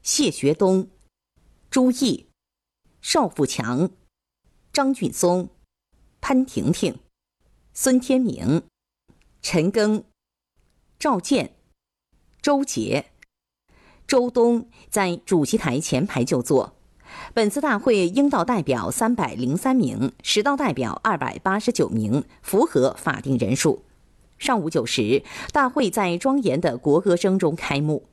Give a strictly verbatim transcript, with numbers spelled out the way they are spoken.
谢学东、朱毅、邵富强、张俊松、潘婷婷、孙天明、陈庚、赵健、周杰、周东在主席台前排就座。本次大会应到代表三百零三名，实到代表二百八十九名，符合法定人数。上午九时，大会在庄严的国歌声中开幕。